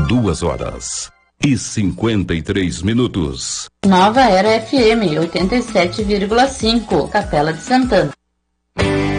2h53. Nova Era FM 87,5, Capela de Santana.